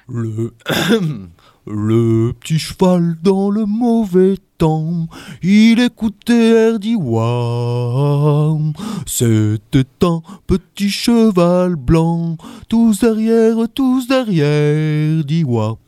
Le, le petit cheval dans le mauvais temps, il écoutait Erdi Ouah. C'était un petit cheval blanc, tous derrière, dit Ouah.